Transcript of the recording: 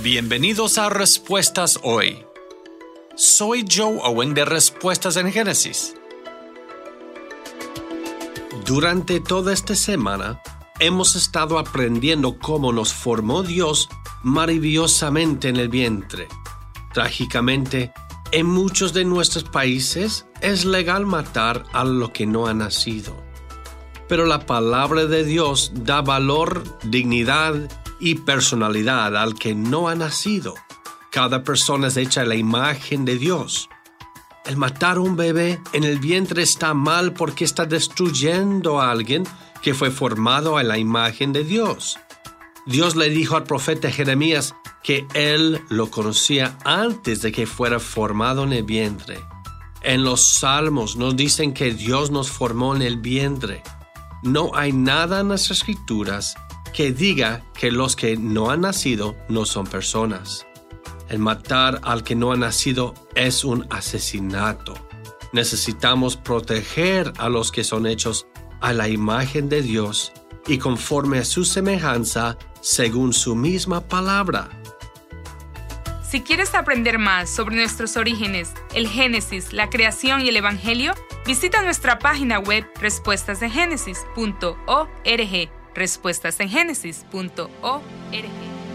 Bienvenidos a Respuestas Hoy. Soy Joe Owen de Respuestas en Génesis. Durante toda esta semana, hemos estado aprendiendo cómo nos formó Dios maravillosamente en el vientre. Trágicamente, en muchos de nuestros países es legal matar a lo que no ha nacido. Pero la palabra de Dios da valor, dignidad y personalidad al que no ha nacido. Cada persona es hecha a la imagen de Dios. El matar a un bebé en el vientre está mal porque está destruyendo a alguien que fue formado a la imagen de Dios. Dios le dijo al profeta Jeremías que él lo conocía antes de que fuera formado en el vientre. En los Salmos nos dicen que Dios nos formó en el vientre. No hay nada en las Escrituras que diga que los que no han nacido no son personas. El matar al que no ha nacido es un asesinato. Necesitamos proteger a los que son hechos a la imagen de Dios y conforme a su semejanza, según su misma palabra. Si quieres aprender más sobre nuestros orígenes, el Génesis, la creación y el Evangelio, visita nuestra página web respuestasengenesis.org. respuestasengenesis.org